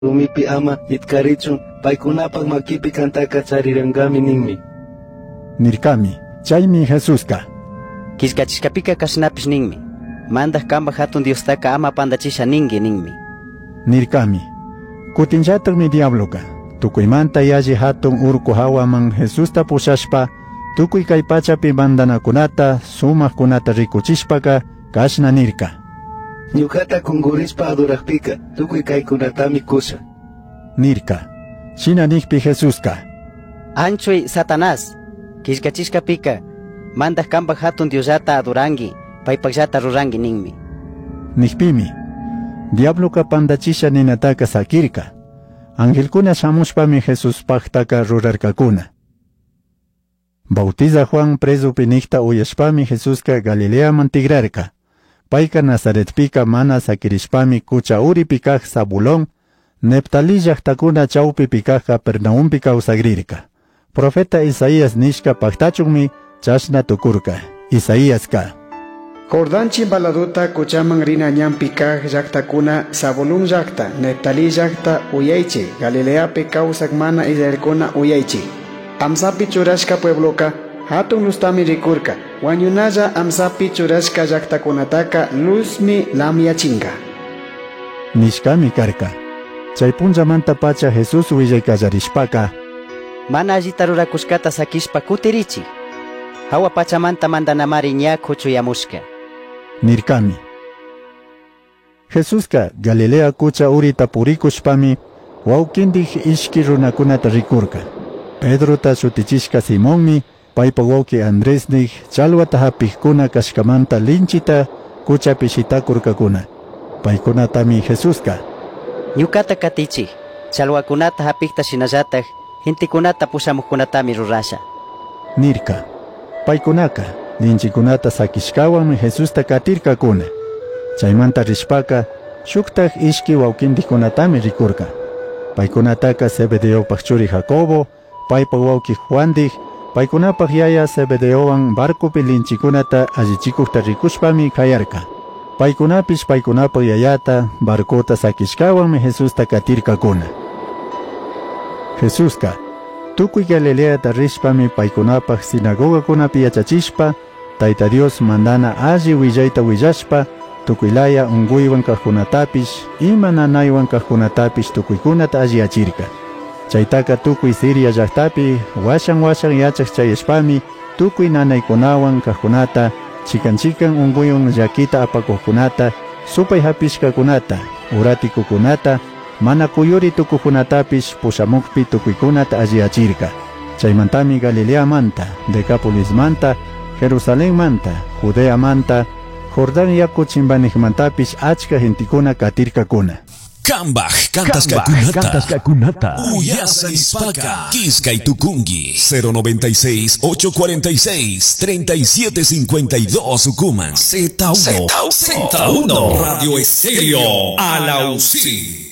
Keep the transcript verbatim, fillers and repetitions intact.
Rumipi ama itkarichun paykunapaq makipi kantaka charirangami ninmi. Nirkami, chaymi Jesuska. Kiskachishkapika kashnapish ninmi. Mandak kamba hatun Diostaka ama pandachisha ningi ninmi. Nirkami, kutinchatak mi diabloka. Tukuymanta yaji hatun urku hawaman Jesusta pushashpa, tukuy kay pachapi bandanakunata, sumaq kunata rikuchishpaka, kashna nirka. Ñukata kungurispa aduraqpika, tukuy kaykunatami kusha. Nirka, shina nikpi Jesuska. Anchuy Satanás, kiskachishkapika, mandak kamba hatun Diosata adurangi, paypakllata rurangi ninmi. Nikpimi, diabloka pandachisha ninataka sakirka. Angelkuna shamushpami Jesus paktaka rurarkakuna. Bautiza Juan preso pinikta uyashpami Jesuska Galilea mantigrarka. Paika Nazaretpika mana sakirishpami kucha uri pikaj Zabulón, Neptalí llaqtakuna chawpi pikaj Capernaumpi kawsagrirka. Profeta Isaías nishka paktachunmi chashna tukurka. Isaías ka. Jordán chimbaladuta kuchaman rina ñampikaj llaqtakuna Zabulón llaqta, Neptalí llaqta uyaychi, Galileapi kawsak mana Israelkuna uyaychi. Amsapi churashka puebloka hatun lustami rikurka. Wañunalla amsapi churashka llaqtakunataka luzmi lamyachinga. Nishkami karka. Chay punllamanta pacha Jesus willaykallarishpaka. Mana allita rurakushkata sakishpa kutirichi. Hawa pachamanta mandanamari ña kuchuyamushka. Nirkami. Jesuska Galilea kucha urita purikushpami wawkindik ishki runakunata rikurka. Pedrota shutichishka Simonmi, paypa wawki Andresnik chalwata hapikuna kashkamanta linchita kuchapi shitakurkakuna. Paykunatami Jesuska. Ñukata katichi, chalwakunata hapikta shinallataq, hintikunata pushamuqkunatami rurasha. Nirka. Paykunaka linchikunata sakishkawanmi Jesusta katirkakuna. Chaymanta rishpaka shuktaq ishki wawkindikunatami rikurka. Paykunataka Zebedeopaq churi Jacobo, paypa wawki Juandik, paykunapaq yaya Zebedeowan barkupi linchikunata allichikuqta rikushpami kayarka. Paykunapish paykunapaq yayata barkuta sakishkawanmi Jesusta katirkakuna. Jesuska tukuy Galileata rishpami paykunapaq sinagogakunapi yachachishpa, Tayta Dios mandana alli willayta willashpa, tukuylaya unguywan kaqkunatapish, ima nanaywan kaqkunatapish tukuykunata alliyachirka. Chaytaka tukuy Siria llaqtapi washan washan yachaq chayashpami tukuy nanaykunawan kaqkunata, chikan chikan unguywan llakita apakuqkunata, supay hapishkakunata, uratikukunata, mana kuyuri tukukunatapish pushamuqpi tukuykunata alliyachirka. Chaymantami Galilea manta, Decapolis manta, Jerusalén manta, Judea manta, Jordán yaku chimbanijmantapish achka gentikuna katirkakuna. Kambaj, Kantas Kakunata, Uyasa Ispaka, Kiskay Tukungi, cero noventa y seis, ocho cuarenta y seis, treinta y siete cincuenta y dos Sucuman, Z uno, Z uno, Radio Estéreo, Alausí.